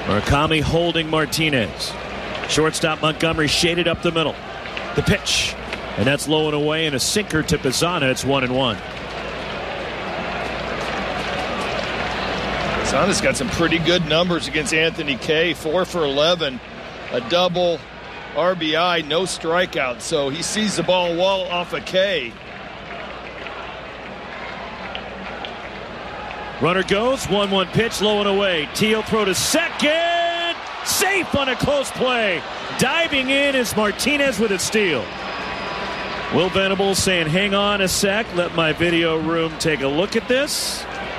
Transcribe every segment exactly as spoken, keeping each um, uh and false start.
Murakami holding Martinez. Shortstop Montgomery shaded up the middle. The pitch. And that's low and away, and a sinker to Bazana. It's one and one. Bazana's got some pretty good numbers against Anthony Kay. Four for eleven. A double, R B I, no strikeout. So he sees the ball well off of Kay. Runner goes, one one pitch, low and away. Teal throw to second. Safe on a close play. Diving in is Martinez with a steal. Will Venables saying, hang on a sec, let my video room take a look at this.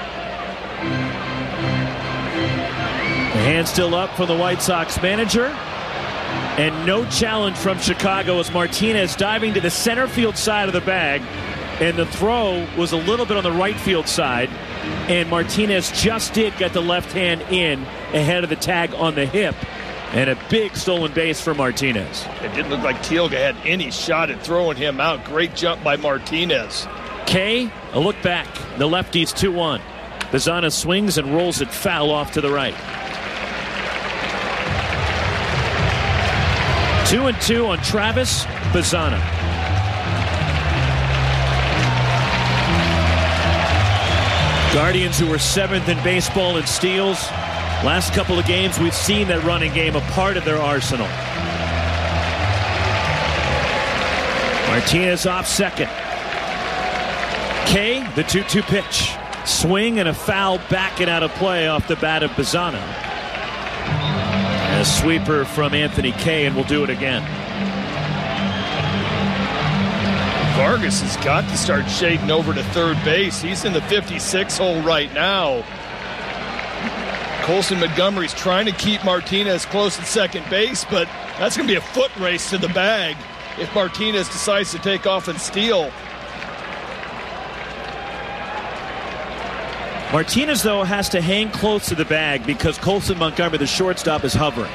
The hand still up from the White Sox manager. And no challenge from Chicago as Martinez diving to the center field side of the bag. And the throw was a little bit on the right field side. And Martinez just did get the left hand in ahead of the tag on the hip. And a big stolen base for Martinez. It didn't look like Teal'c had any shot at throwing him out. Great jump by Martinez. Kay, a look back. The lefty's two one. Bazana swings and rolls it foul off to the right. Two and two on Travis Bazana. Guardians, who were seventh in baseball in steals. Last couple of games, we've seen that running game a part of their arsenal. Martinez off second. Kay, the two two pitch. Swing and a foul backing out of play off the bat of Bazana. A sweeper from Anthony Kay, and we'll do it again. Vargas has got to start shading over to third base. He's in the fifty-six hole right now. Colson Montgomery's trying to keep Martinez close at second base, but that's going to be a foot race to the bag if Martinez decides to take off and steal. Martinez, though, has to hang close to the bag because Colson Montgomery, the shortstop, is hovering.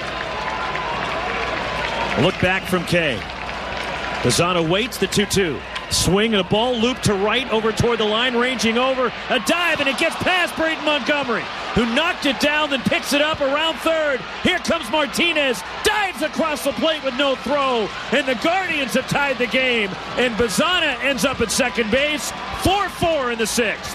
A look back from Kay. Bazana waits, the two two. Swing and a ball looped to right over toward the line, ranging over. A dive, and it gets past Brayden Montgomery, who knocked it down, then picks it up around third. Here comes Martinez, dives across the plate with no throw, and the Guardians have tied the game. And Bazana ends up at second base, four four in the sixth.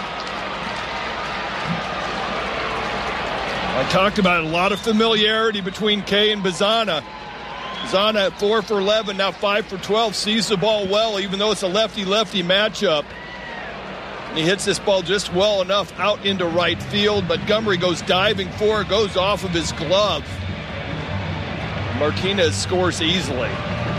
I talked about a lot of familiarity between Kay and Bazana. Bazana at four for eleven, now five for twelve, sees the ball well, even though it's a lefty-lefty matchup. And he hits this ball just well enough out into right field. Montgomery goes diving for it, goes off of his glove. Martinez scores easily.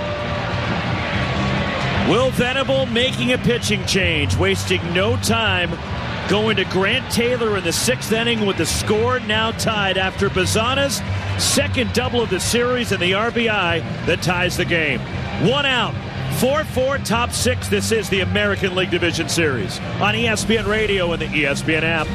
Will Venable making a pitching change, wasting no time, going to Grant Taylor in the sixth inning with the score now tied after Bazana's second double of the series and the R B I that ties the game. One out. four four, top six. This is the American League Division Series on E S P N Radio and the E S P N app.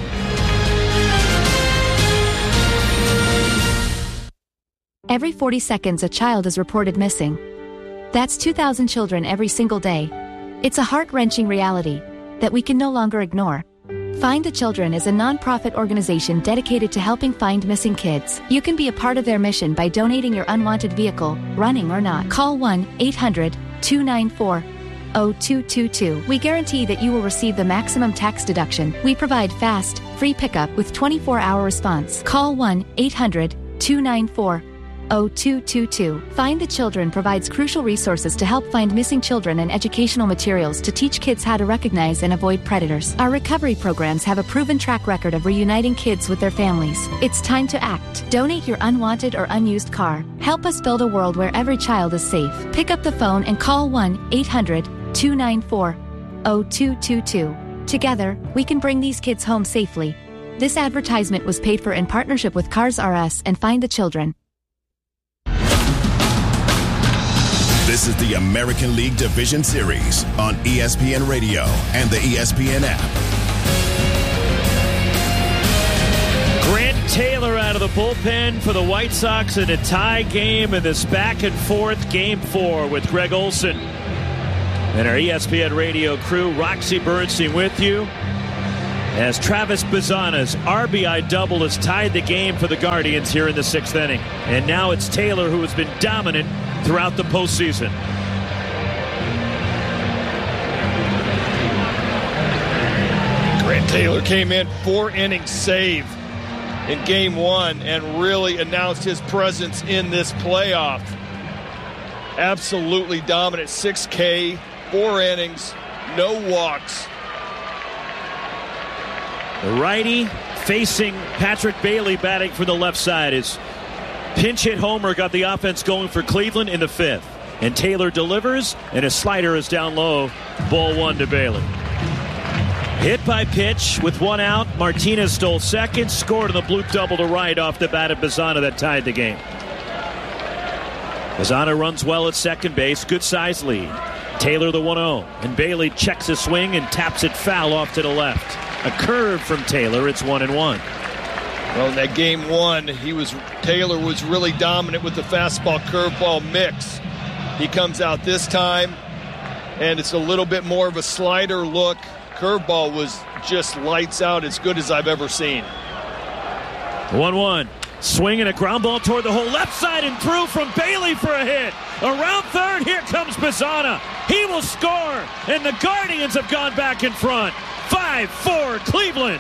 Every forty seconds, a child is reported missing. That's two thousand children every single day. It's a heart-wrenching reality that we can no longer ignore. Find the Children is a non-profit organization dedicated to helping find missing kids. You can be a part of their mission by donating your unwanted vehicle, running or not. Call one eight hundred, two nine four, zero two two two. We guarantee that you will receive the maximum tax deduction. We provide fast, free pickup with twenty-four hour response. Call one eight hundred, two nine four, zero two two two. Find the Children provides crucial resources to help find missing children and educational materials to teach kids how to recognize and avoid predators. Our recovery programs have a proven track record of reuniting kids with their families. It's time to act. Donate your unwanted or unused car. Help us build a world where every child is safe. Pick up the phone and call one eight hundred, two nine four, zero two two two. Together, we can bring these kids home safely. This advertisement was paid for in partnership with Cars R Us and Find the Children. This is the American League Division Series on E S P N Radio and the E S P N app. Grant Taylor out of the bullpen for the White Sox in a tie game in this back and forth game four with Greg Olson and our E S P N Radio crew. Roxy Bernstein with you. as Travis Bazzana's R B I double has tied the game for the Guardians here in the sixth inning. And now it's Taylor who has been dominant throughout the postseason. Grant Taylor came in four innings save in game one and really announced his presence in this playoff. Absolutely dominant. six K, four innings, no walks. The righty facing Patrick Bailey batting from the left side. His pinch hit homer got the offense going for Cleveland in the fifth. And Taylor delivers, and his slider is down low. Ball one to Bailey. Hit by pitch with one out. Martinez stole second, scored on the bloop double to right off the bat of Bazzana that tied the game. Bazzana runs well at second base. Good size lead. Taylor the one oh. And Bailey checks a swing and taps it foul off to the left. A curve from Taylor. It's one and one. Well, in that game one, he was Taylor was really dominant with the fastball curveball mix. He comes out this time, and it's a little bit more of a slider look. Curveball was just lights out, as good as I've ever seen. one one. Swing and a ground ball toward the hole left side and through from Bailey for a hit. Around third, here comes Bazzana. He will score, and the Guardians have gone back in front. five four Cleveland.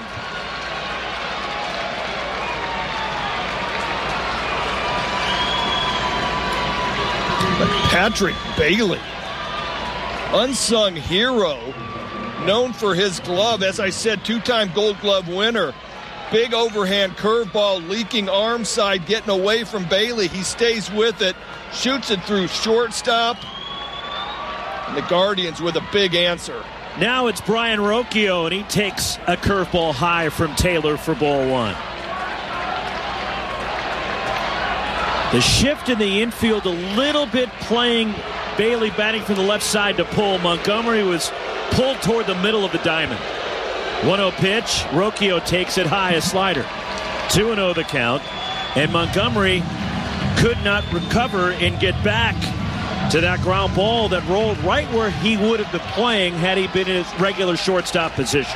Patrick Bailey, unsung hero, known for his glove. As I said, two-time Gold Glove winner. Big overhand curveball, leaking arm side, getting away from Bailey. He stays with it, shoots it through shortstop. And the Guardians with a big answer. Now it's Brian Rocchio, and he takes a curveball high from Taylor for ball one. The shift in the infield a little bit, playing Bailey batting from the left side to pull. Montgomery was pulled toward the middle of the diamond. one oh pitch. Rocchio takes it high, a slider. two and oh the count. And Montgomery could not recover and get back to that ground ball that rolled right where he would have been playing had he been in his regular shortstop position.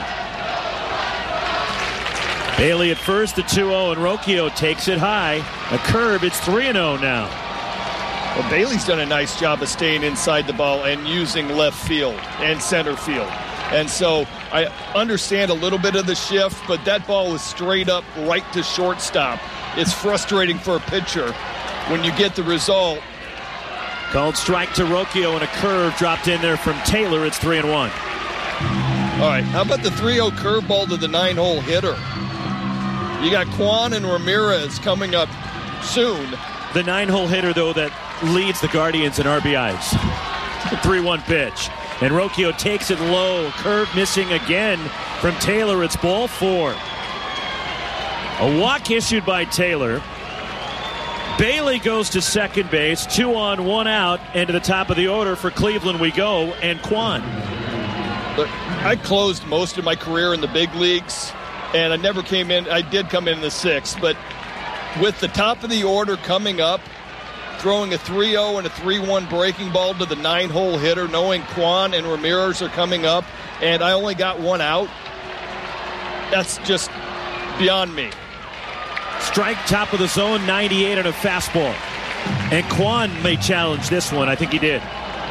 Bailey at first, the two oh, and Rocchio takes it high. A curve, it's three and oh now. Well, Bailey's done a nice job of staying inside the ball and using left field and center field. And so I understand a little bit of the shift, but that ball was straight up right to shortstop. It's frustrating for a pitcher when you get the result. Called strike to Rocchio, and a curve dropped in there from Taylor. It's three and one. All right, how about the three oh curveball to the nine-hole hitter? You got Kwan and Ramirez coming up soon. The nine-hole hitter, though, that leads the Guardians in R B Is. three one pitch. And Rocchio takes it low. Curve missing again from Taylor. It's ball four. A walk issued by Taylor. Bailey goes to second base. Two on, one out. And to the top of the order for Cleveland we go. And Kwan. Look, I closed most of my career in the big leagues. And I never came in. I did come in the sixth. But with the top of the order coming up, throwing a three oh and a three one breaking ball to the nine-hole hitter, knowing Kwan and Ramirez are coming up, and I only got one out, that's just beyond me. Strike top of the zone, ninety-eight on a fastball. And Kwan may challenge this one. I think he did.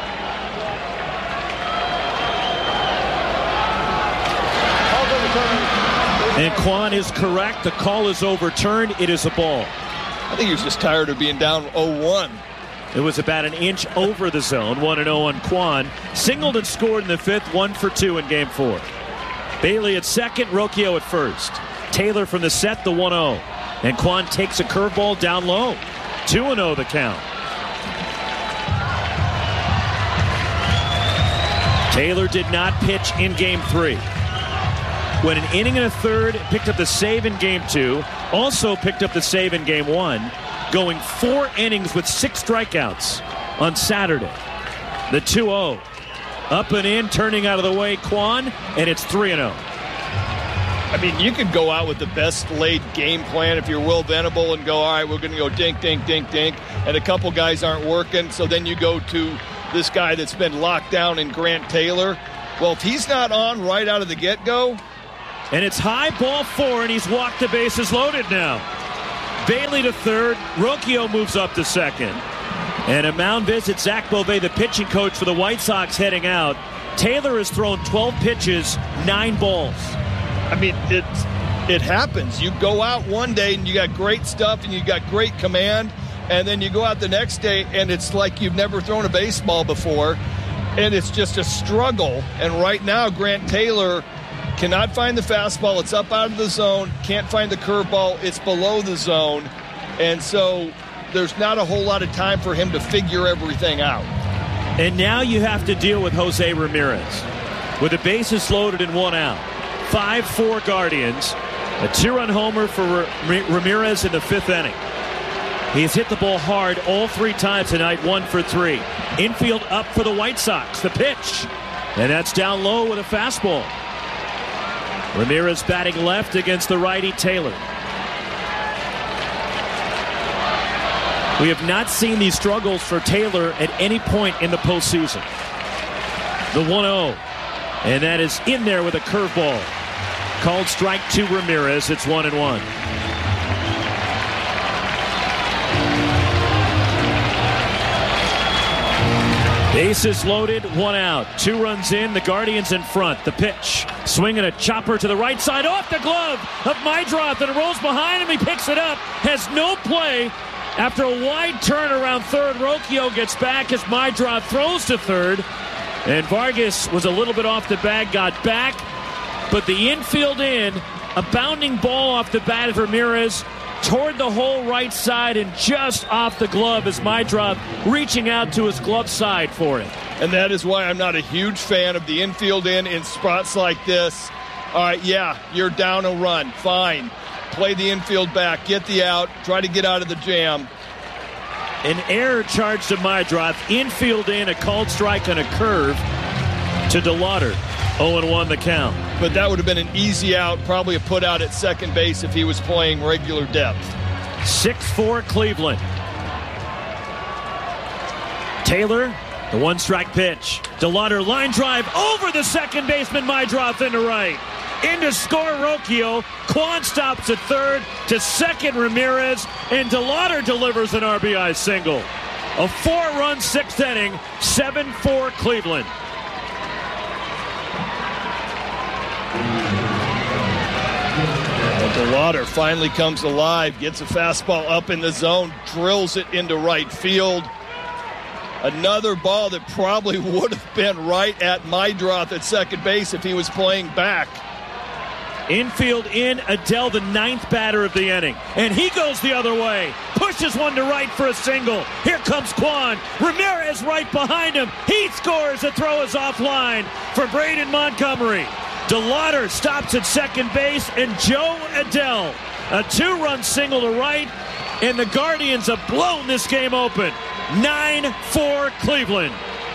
And Kwan is correct. The call is overturned. It is a ball. I think he was just tired of being down oh one. It was about an inch over the zone. one and oh on Kwan. Singled and scored in the fifth. One for two in game four. Bailey at second. Rocchio at first. Taylor from the set, the one oh. And Kwan takes a curveball down low. two and oh the count. Taylor did not pitch in game three. Went an inning and a third, picked up the save in game two, also picked up the save in game one, going four innings with six strikeouts on Saturday. The two oh. Up and in, turning out of the way, Kwan, and it's three and oh. I mean, you could go out with the best laid game plan if you're Will Venable and go, all right, we're going to go dink, dink, dink, dink, and a couple guys aren't working, so then you go to this guy that's been locked down in Grant Taylor. Well, if he's not on right out of the get-go, And it's high ball four, and he's walked the bases loaded now. Bailey to third. Rocchio moves up to second. And a mound visit. Zach Bove, the pitching coach for the White Sox, heading out. Taylor has thrown twelve pitches, nine balls. I mean, it's, it happens. You go out one day and you got great stuff and you got great command, and then you go out the next day and it's like you've never thrown a baseball before, and it's just a struggle. And right now, Grant Taylor cannot find the fastball. It's up out of the zone. Can't find the curveball. It's below the zone. And so there's not a whole lot of time for him to figure everything out. And now you have to deal with Jose Ramirez with the bases loaded and one out. five four Guardians. A two-run homer for Ramirez in the fifth inning. He's hit the ball hard all three times tonight, one for three. Infield up for the White Sox. The pitch. And that's down low with a fastball. Ramirez batting left against the righty Taylor. We have not seen these struggles for Taylor at any point in the postseason. The one oh. And that is in there with a curveball. Called strike to Ramirez. It's one and one. Bases loaded, one out. Two runs in, the Guardians in front. The pitch. Swinging a chopper to the right side, off the glove of Meidroth, and rolls behind him. He picks it up, has no play. After a wide turn around third, Rocchio gets back as Meidroth throws to third. And Vargas was a little bit off the bag, got back. But the infield in, a bounding ball off the bat of Ramirez toward the whole right side and just off the glove as Meidroth reaching out to his glove side for it. And that is why I'm not a huge fan of the infield in in spots like this. All right, yeah, you're down a run. Fine. Play the infield back. Get the out. Try to get out of the jam. An error charged to Meidroth. Infield in, a called strike on a curve to DeLauder. oh and one the count. But that would have been an easy out, probably a put out at second base if he was playing regular depth. six four Cleveland. Taylor, the one strike pitch. DeLauder line drive over the second baseman Meidroth into right. Into score Rocchio. Kwan stops at third, to second Ramirez, and DeLauder delivers an R B I single. A four-run sixth inning, seven four Cleveland. DeLauder finally comes alive, gets a fastball up in the zone, drills it into right field. Another ball that probably would have been right at Meidroth at second base if he was playing back. Infield in, Adell, the ninth batter of the inning. And he goes the other way. Pushes one to right for a single. Here comes Kwan. Ramirez right behind him. He scores. The throw is offline for Braden Montgomery. DeLauder stops at second base, and Joe Adell, a two-run single to right, and the Guardians have blown this game open. nine four Cleveland.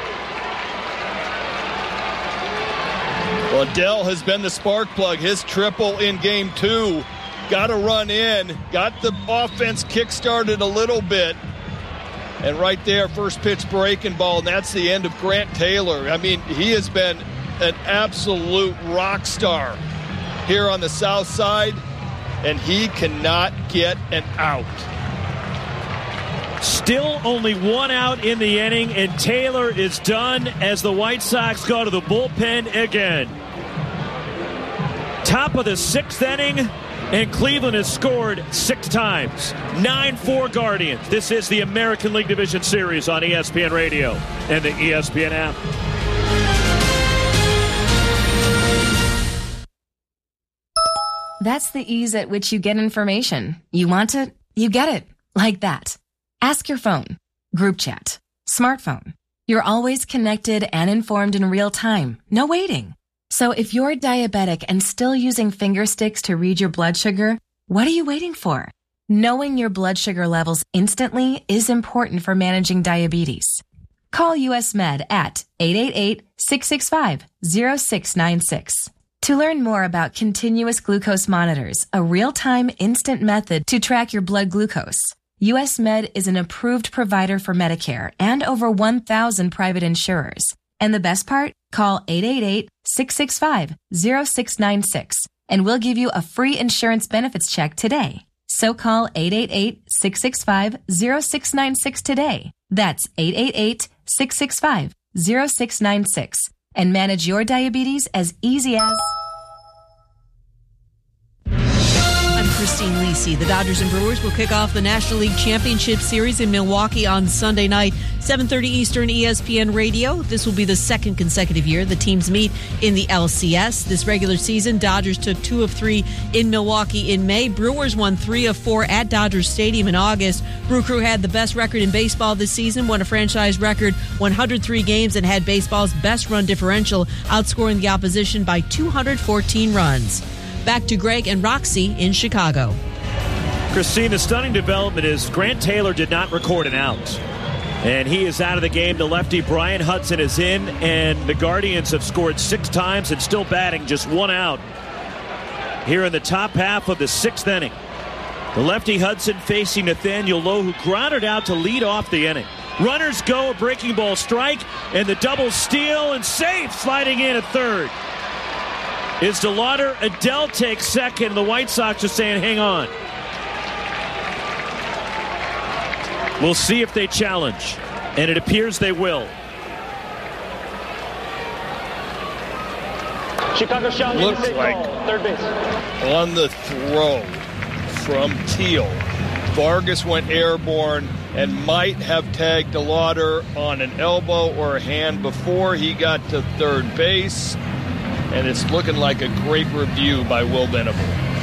Well, Adell has been the spark plug. His triple in game two. Got a run in. Got the offense kick-started a little bit. And right there, first pitch breaking ball, and that's the end of Grant Taylor. I mean, he has been an absolute rock star here on the south side, and he cannot get an out. Still only one out in the inning, and Taylor is done as the White Sox go to the bullpen again. Top of the sixth inning, and Cleveland has scored six times. nine four Guardians. This is the American League Division Series on E S P N Radio and the E S P N app. That's the ease at which you get information. You want it, you get it. Like that. Ask your phone. Group chat. Smartphone. You're always connected and informed in real time. No waiting. So if you're diabetic and still using finger sticks to read your blood sugar, what are you waiting for? Knowing your blood sugar levels instantly is important for managing diabetes. Call U S Med at eight eight eight, six six five, zero six nine six. To learn more about continuous glucose monitors, a real-time instant method to track your blood glucose, U S Med is an approved provider for Medicare and over one thousand private insurers. And the best part? Call eight eight eight, six six five, zero six nine six and we'll give you a free insurance benefits check today. So call eight eight eight, six six five, zero six nine six today. That's eight eight eight, six six five, zero six nine six. And manage your diabetes as easy as... I'm Christine Lisi. The Dodgers and Brewers will kick off the National League Championship Series in Milwaukee on Sunday night, seven thirty Eastern, E S P N Radio. This will be the second consecutive year the teams meet in the L C S. This regular season, Dodgers took two of three in Milwaukee in May. Brewers won three of four at Dodger Stadium in August. Brew Crew had the best record in baseball this season, won a franchise record one hundred three games, and had baseball's best run differential, outscoring the opposition by two hundred fourteen runs. Back to Greg and Roxy in Chicago. Christine, the stunning development is Grant Taylor did not record an out. And he is out of the game. The lefty Brian Hudson is in, and the Guardians have scored six times and still batting just one out here in the top half of the sixth inning. The lefty Hudson facing Nathaniel Lowe, who grounded out to lead off the inning. Runners go, a breaking ball strike, and the double steal and safe, sliding in at third. Is DeLauder. Adele takes second. The White Sox are saying, hang on. We'll see if they challenge. And it appears they will. Chicago shot looks like ball, third base. On the throw from Teal, Vargas went airborne and might have tagged DeLauder on an elbow or a hand before he got to third base. And it's looking like a great review by Will Venable.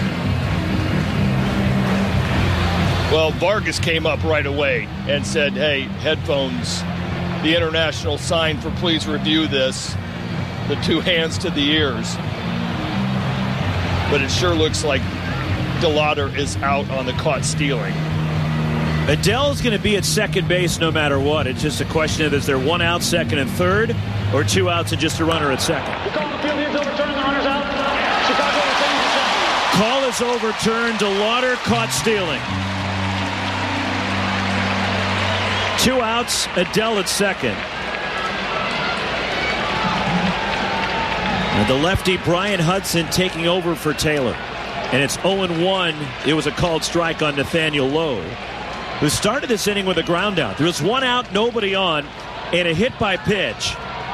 Well, Vargas came up right away and said, hey, headphones, the international sign for please review this, the two hands to the ears. But it sure looks like DeLauder is out on the caught stealing. Adele's going to be at second base no matter what. It's just a question of is there one out, second and third, or two outs and just a runner at second. The call the field is overturned, the runner's out. Chicago retains the second. Call is overturned. DeLauder caught stealing. Two outs, Adele at second. And the lefty Brian Hudson taking over for Taylor. And it's oh and one. It was a called strike on Nathaniel Lowe, who started this inning with a ground out. There was one out, nobody on, and a hit by pitch.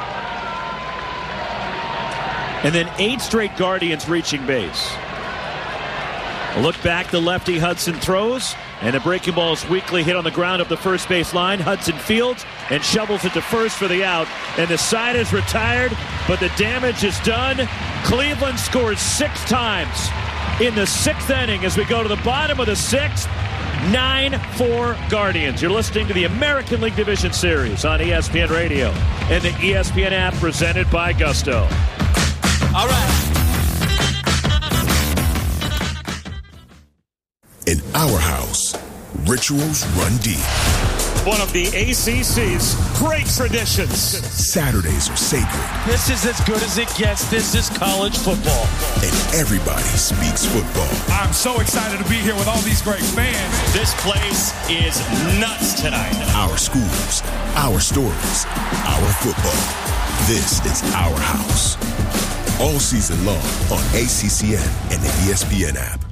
And then eight straight Guardians reaching base. A look back, the lefty Hudson throws, and the breaking ball is weakly hit on the ground up the first base line. Hudson fields and shovels it to first for the out. And the side is retired, but the damage is done. Cleveland scores six times in the sixth inning as we go to the bottom of the sixth. nine four Guardians. You're listening to the American League Division Series on E S P N Radio and the E S P N app presented by Gusto. All right. In our house, rituals run deep. One of the A C C's great traditions. Saturdays are sacred. This is as good as it gets. This is college football. And everybody speaks football. I'm so excited to be here with all these great fans. This place is nuts tonight. Our schools, our stories, our football. This is our house. All season long on A C C N and the E S P N app.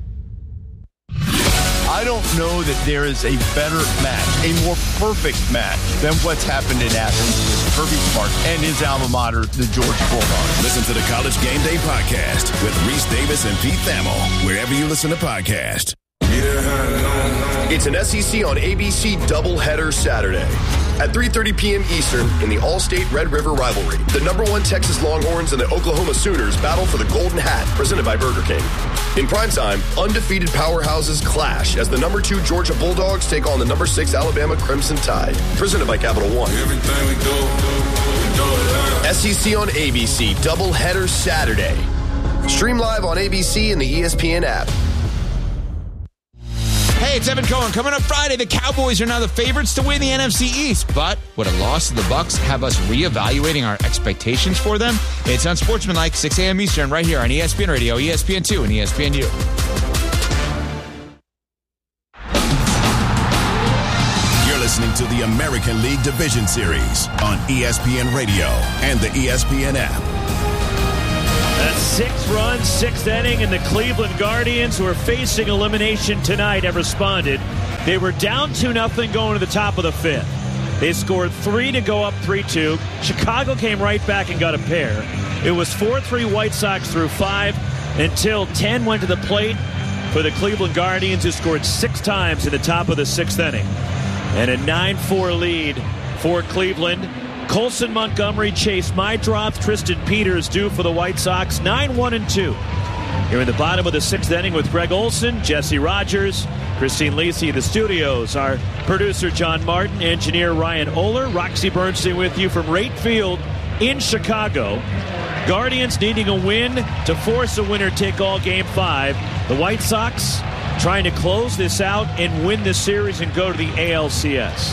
I don't know that there is a better match, a more perfect match than what's happened in Athens with Kirby Smart and his alma mater, the Georgia Bulldogs. Listen to the College Game Day podcast with Reese Davis and Pete Thamel, wherever you listen to podcasts. It's an S E C on A B C doubleheader Saturday. At three thirty p.m. Eastern in the All-State Red River rivalry, the number one Texas Longhorns and the Oklahoma Sooners battle for the Golden Hat, presented by Burger King. In primetime, undefeated powerhouses clash as the number two Georgia Bulldogs take on the number six Alabama Crimson Tide, presented by Capital One. Everything we do, we do it. S E C on A B C doubleheader Saturday. Stream live on A B C and the E S P N app. Hey, it's Evan Cohen. Coming up Friday, the Cowboys are now the favorites to win the N F C East. But would a loss to the Bucs have us reevaluating our expectations for them? It's Unsportsmanlike, six a.m. Eastern, right here on E S P N Radio, E S P N two, and E S P N U. You're listening to the American League Division Series on E S P N Radio and the E S P N app. A six-run, sixth inning, and the Cleveland Guardians, who are facing elimination tonight, have responded. They were down two nothing going to the top of the fifth. They scored three to go up three two. Chicago came right back and got a pair. It was four three White Sox through five until ten went to the plate for the Cleveland Guardians, who scored six times in the top of the sixth inning. And a nine four lead for Cleveland. Colson Montgomery, Chase Meidroth, Tristan Peters due for the White Sox, nine one and two. Here in the bottom of the sixth inning with Greg Olson, Jesse Rogers, Christine Lisi in the studios, our producer John Martin, engineer Ryan Oler, Roxy Bernstein with you from Rate Field in Chicago. Guardians needing a win to force a winner-take-all game five. The White Sox trying to close this out and win this series and go to the A L C S.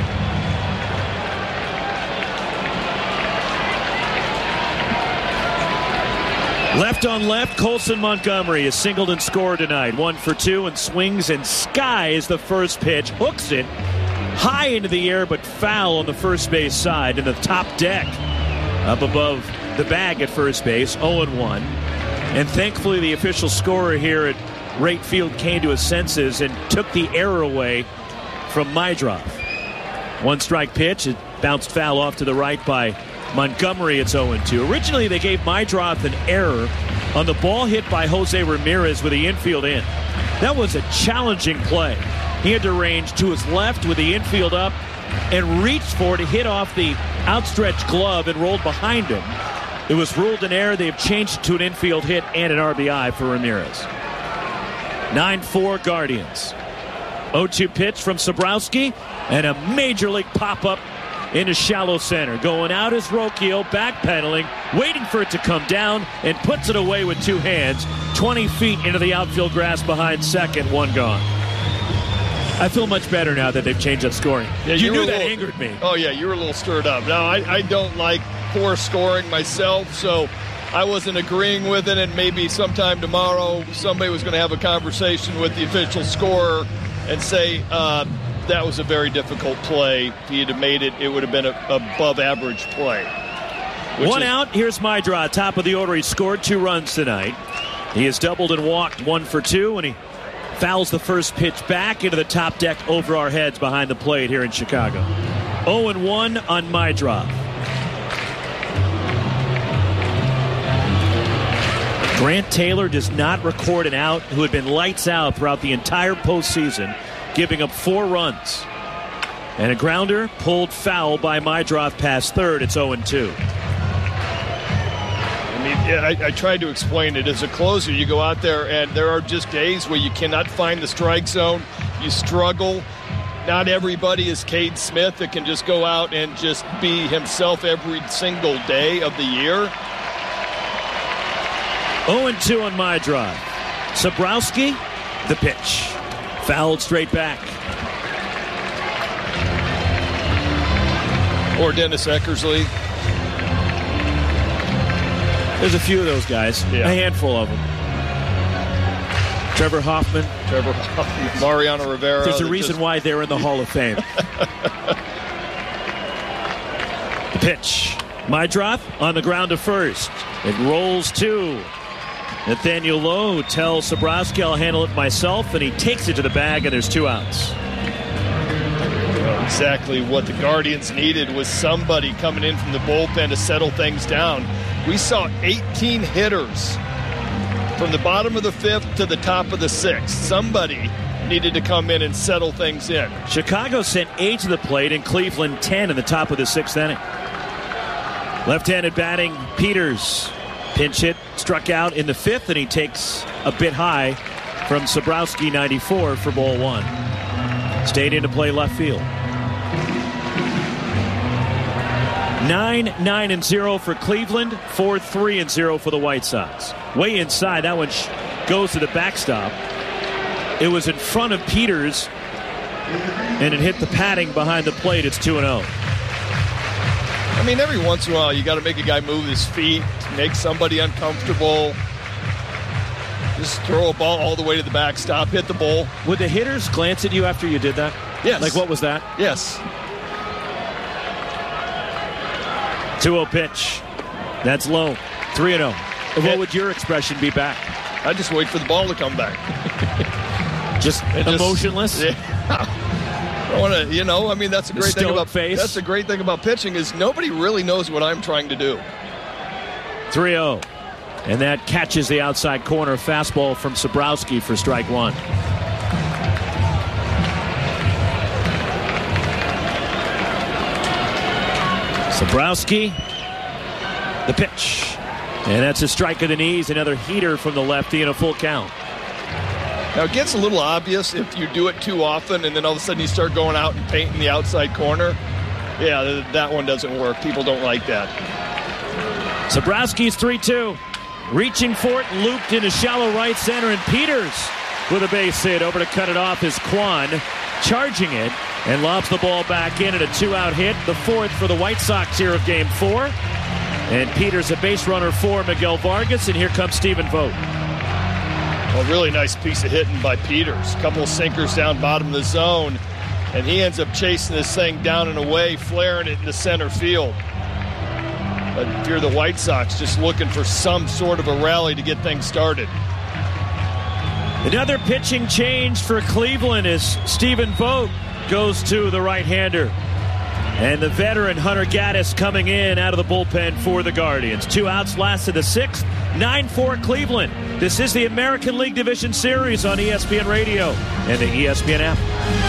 Left on left, Colson Montgomery has singled and scored tonight. One for two and swings and skies the first pitch. Hooks it high into the air but foul on the first base side in the top deck. Up above the bag at first base, oh and one. And thankfully the official scorer here at Rate Field came to his senses and took the error away from Meidroth. One strike pitch, it bounced foul off to the right by Montgomery. It's oh and two. Originally, they gave Meidroth an error on the ball hit by Jose Ramirez with the infield in. That was a challenging play. He had to range to his left with the infield up and reached for it to hit off the outstretched glove and rolled behind him. It was ruled an error. They have changed it to an infield hit and an R B I for Ramirez. nine four Guardians. oh two pitch from Sobrowski and a major league pop-up into shallow center. Going out is Rocchio, backpedaling, waiting for it to come down, and puts it away with two hands. twenty feet into the outfield grass behind second, one gone. I feel much better now that they've changed up scoring. Yeah, you, you knew were that little, angered me. Oh, yeah, you were a little stirred up. Now, I, I don't like poor scoring myself, so I wasn't agreeing with it, and maybe sometime tomorrow somebody was going to have a conversation with the official scorer and say, uh, that was a very difficult play. If he had made it, it would have been an above-average play. One is- out. Here's Meidroth, top of the order. He scored two runs tonight. He has doubled and walked one for two, and he fouls the first pitch back into the top deck over our heads behind the plate here in Chicago. oh and one on Meidroth. Grant Taylor does not record an out, who had been lights out throughout the entire postseason, giving up four runs. And a grounder pulled foul by Meidroth past third. It's oh and two. I mean, yeah, I, I tried to explain it. As a closer, you go out there, and there are just days where you cannot find the strike zone. You struggle. Not everybody is Cade Smith that can just go out and just be himself every single day of the year. oh and two on Meidroth. Sobrowski, the pitch. Fouled straight back. Or Dennis Eckersley. There's a few of those guys. Yeah. A handful of them. Trevor Hoffman. Trevor Hoffman. Mariano Rivera. There's a reason just... why they're in the Hall of Fame. The pitch. Meidroth on the ground to first. It rolls two. Nathaniel Lowe tells Sobrowski, I'll handle it myself, and he takes it to the bag, and there's two outs. Well, exactly what the Guardians needed was somebody coming in from the bullpen to settle things down. We saw eighteen hitters from the bottom of the fifth to the top of the sixth. Somebody needed to come in and settle things in. Chicago sent eight to the plate, and Cleveland ten in the top of the sixth inning. Left-handed batting, Peters. Pinch hit, struck out in the fifth, and he takes a bit high from Sobrowski, ninety-four, for ball one. Stayed in to play left field. nine nine and zero for Cleveland, four three and zero for the White Sox. Way inside, that one goes to the backstop. It was in front of Peters, and it hit the padding behind the plate. It's two and oh. I mean, every once in a while, you got to make a guy move his feet, make somebody uncomfortable. Just throw a ball all the way to the backstop, hit the bowl. Would the hitters glance at you after you did that? Yes. Like, what was that? Yes. two oh pitch. That's low. three and oh. What it, would your expression be back? I just wait for the ball to come back. just emotionless? Just, yeah. I want to, you know, I mean, that's a great thing about face. That's a great thing about pitching is nobody really knows what I'm trying to do. three oh. And that catches the outside corner fastball from Sabrowski for strike one. Sabrowski, the pitch. And that's a strike of the knees, another heater from the lefty and a full count. Now, it gets a little obvious if you do it too often and then all of a sudden you start going out and painting the outside corner. Yeah, that one doesn't work. People don't like that. Sabrowski's three two. Reaching for it, looped into shallow right center, and Peters with a base hit. Over to cut it off is Kwan, charging it, and lobs the ball back in at a two-out hit. The fourth for the White Sox here of Game four. And Peters a base runner for Miguel Vargas, and here comes Stephen Vogt. A really nice piece of hitting by Peters. A couple of sinkers down bottom of the zone, and he ends up chasing this thing down and away, flaring it into center field. But if you're the White Sox, just looking for some sort of a rally to get things started. Another pitching change for Cleveland as Stephen Vogt goes to the right-hander. And the veteran Hunter Gaddis coming in out of the bullpen for the Guardians. Two outs, last of the sixth. nine four Cleveland. This is the American League Division Series on E S P N Radio and the E S P N app.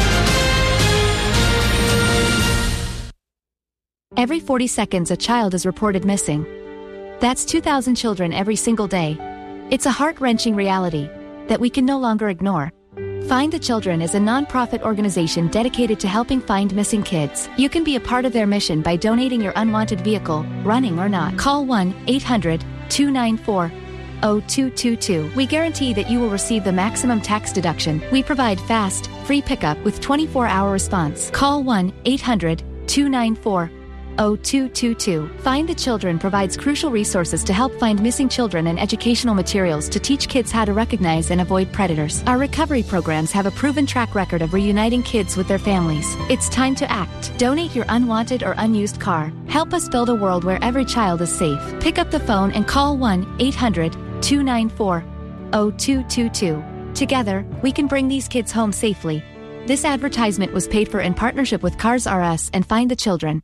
Every forty seconds, a child is reported missing. That's two thousand children every single day. It's a heart-wrenching reality that we can no longer ignore. Find the Children is a non-profit organization dedicated to helping find missing kids. You can be a part of their mission by donating your unwanted vehicle, running or not. Call one eight hundred two nine four oh two two two. We guarantee that you will receive the maximum tax deduction. We provide fast, free pickup with twenty-four hour response. Call one eight hundred two nine four oh two two two. Find the Children provides crucial resources to help find missing children and educational materials to teach kids how to recognize and avoid predators. Our recovery programs have a proven track record of reuniting kids with their families. It's time to act. Donate your unwanted or unused car. Help us build a world where every child is safe. Pick up the phone and call one eight hundred two nine four oh two two two. Together, we can bring these kids home safely. This advertisement was paid for in partnership with Cars R Us and Find the Children.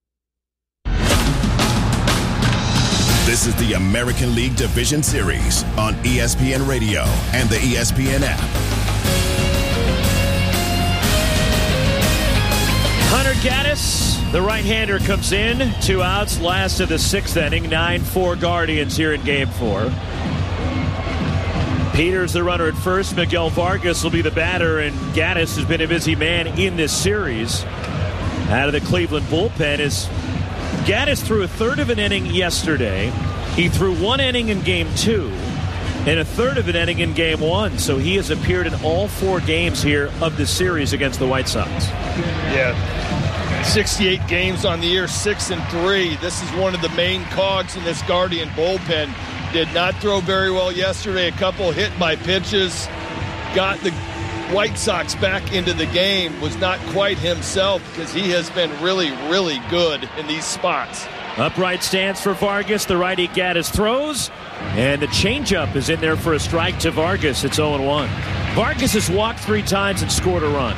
This is the American League Division Series on E S P N Radio and the E S P N app. Hunter Gaddis, the right-hander, comes in. Two outs, last of the sixth inning. nine four Guardians here in Game four. Peters, the runner at first. Miguel Vargas will be the batter, and Gaddis has been a busy man in this series. Out of the Cleveland bullpen is Gaddis threw a third of an inning yesterday. He threw one inning in Game two and a third of an inning in Game one. So he has appeared in all four games here of the series against the White Sox. Yeah, sixty-eight games on the year, six and three. This is one of the main cogs in this Guardian bullpen. Did not throw very well yesterday. A couple hit by pitches. Got the White Sox back into the game. Was not quite himself because he has been really, really good in these spots. Upright stance for Vargas. The righty Gaddis throws. And the changeup is in there for a strike to Vargas. It's oh and one. Vargas has walked three times and scored a run.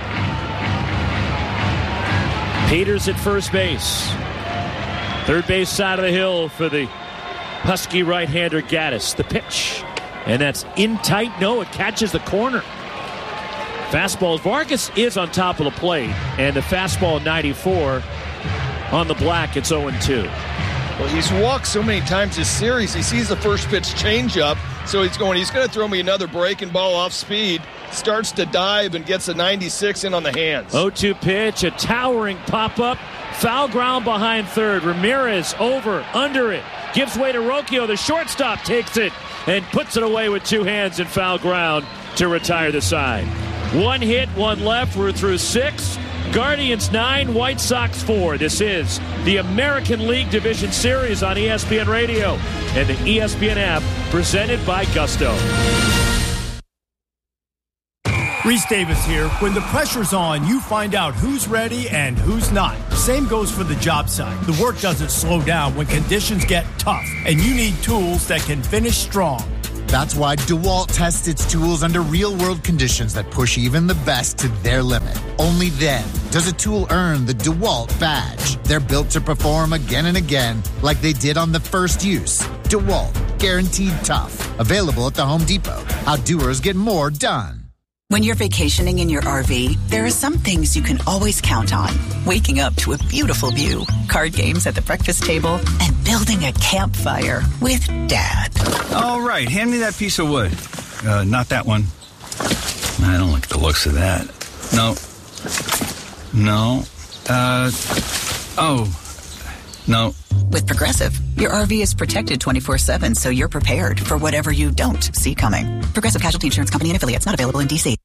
Peters at first base. Third base side of the hill for the Husky right-hander Gaddis. The pitch. And that's in tight. No, it catches the corner. Fastball. Vargas is on top of the plate. And the fastball ninety-four on the black. It's oh and two. Well, he's walked so many times this series. He sees the first pitch changeup. So he's going, he's going to throw me another breaking ball off speed. Starts to dive and gets a ninety-six in on the hands. oh two pitch. A towering pop-up. Foul ground behind third. Ramirez over, under it. Gives way to Rocchio. The shortstop takes it and puts it away with two hands in foul ground to retire the side. One hit, one left. We're through six. Guardians nine, White Sox four. This is the American League Division Series on E S P N Radio and the E S P N app, presented by Gusto. Reese Davis here. When the pressure's on, you find out who's ready and who's not. Same goes for the job site. The work doesn't slow down when conditions get tough, and you need tools that can finish strong. That's why DeWalt tests its tools under real-world conditions that push even the best to their limit. Only then does a tool earn the DeWalt badge. They're built to perform again and again like they did on the first use. DeWalt, guaranteed tough. Available at the Home Depot. How doers get more done. When you're vacationing in your R V, there are some things you can always count on. Waking up to a beautiful view, card games at the breakfast table, and building a campfire with Dad. All right, hand me that piece of wood. Uh, not that one. I don't like the looks of that. No. No. Uh, oh. No. With Progressive, your R V is protected twenty-four seven, so you're prepared for whatever you don't see coming. Progressive Casualty Insurance Company and affiliates, not available in D C.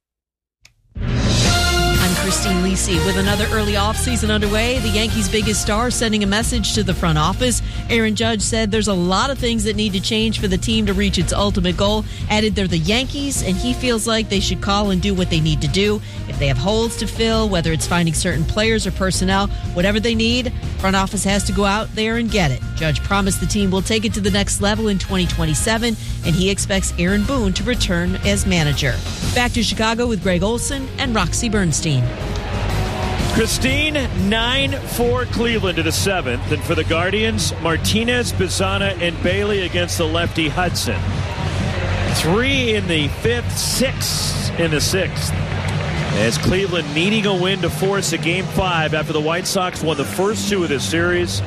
I'm Christine Lisi with another early offseason underway. The Yankees' biggest star sending a message to the front office. Aaron Judge said there's a lot of things that need to change for the team to reach its ultimate goal. Added they're the Yankees, and he feels like they should call and do what they need to do. If they have holes to fill, whether it's finding certain players or personnel, whatever they need, front office has to go out there and get it. Judge promised the team will take it to the next level in twenty twenty-seven, and he expects Aaron Boone to return as manager. Back to Chicago with Greg Olson and Roxy Bernstein. Christine, nine four Cleveland to the seventh. And for the Guardians, Martinez, Bizana, and Bailey against the lefty Hudson. Three in the fifth, six in the sixth. As Cleveland needing a win to force a game five after the White Sox won the first two of this series.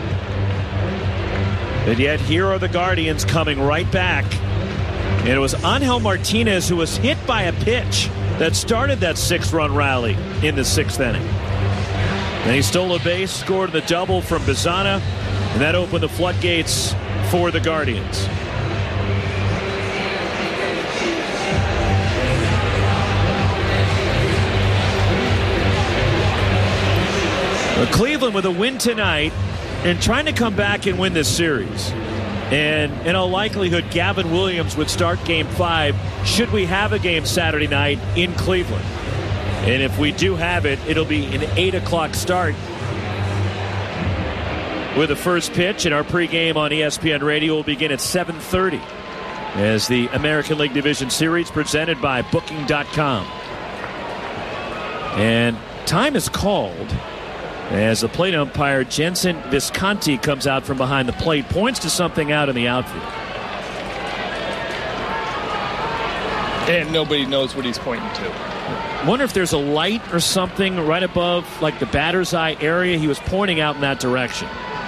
And yet here are the Guardians coming right back. And it was Angel Martinez who was hit by a pitch that started that six-run rally in the sixth inning. And he stole a base, scored the double from Bizana, and that opened the floodgates for the Guardians. Well, Cleveland with a win tonight and trying to come back and win this series. And in all likelihood, Gavin Williams would start game five should we have a game Saturday night in Cleveland. And if we do have it, it'll be an eight o'clock start with the first pitch. And our pregame on E S P N Radio will begin at seven thirty as the American League Division Series presented by Booking dot com. And time is called as the plate umpire Jensen Visconti comes out from behind the plate, points to something out in the outfield. And nobody knows what he's pointing to. Wonder if there's a light or something right above like the batter's eye area. He was pointing out in that direction.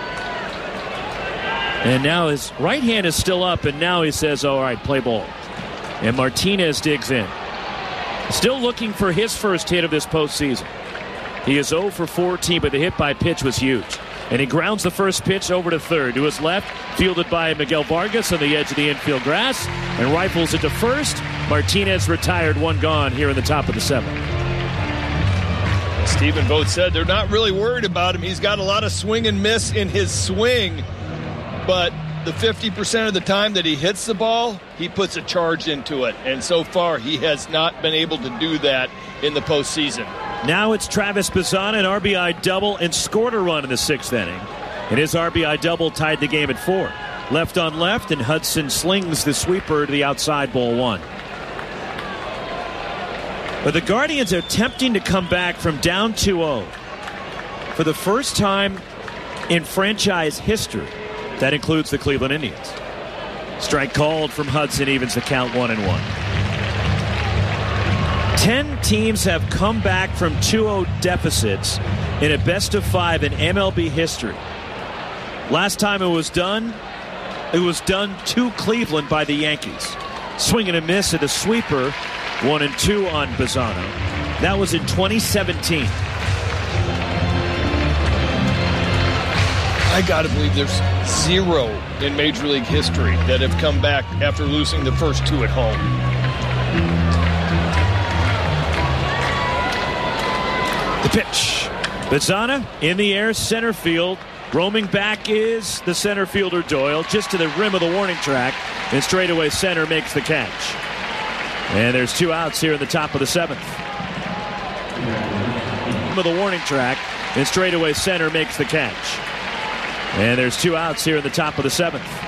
And now his right hand is still up, and now he says, all right, play ball. And Martinez digs in. Still looking for his first hit of this postseason. He is oh for fourteen, but the hit by pitch was huge. And he grounds the first pitch over to third. To his left, fielded by Miguel Vargas on the edge of the infield grass, and rifles it to first. Martinez retired, one gone here in the top of the seventh. Stephen Vogt said they're not really worried about him. He's got a lot of swing and miss in his swing, but the fifty percent of the time that he hits the ball, he puts a charge into it. And so far, he has not been able to do that in the postseason. Now it's Travis Bizana, an R B I double, and scored a run in the sixth inning. And his R B I double tied the game at four. Left on left, and Hudson slings the sweeper to the outside, ball one. But the Guardians are attempting to come back from down two oh. For the first time in franchise history, that includes the Cleveland Indians. Strike called from Hudson, evens the count one and one. Ten teams have come back from two oh deficits in a best of five in M L B history. Last time it was done, it was done to Cleveland by the Yankees. Swing and a miss at a sweeper, one and two on Bizana. That was in twenty seventeen. I got to believe there's zero in Major League history that have come back after losing the first two at home. The pitch. Bizana in the air, center field. Roaming back is the center fielder Doyle, just to the rim of the warning track, and straightaway center makes the catch. And there's two outs here in the top of the seventh. With the warning track, and straightaway center makes the catch. And there's two outs here in the top of the seventh.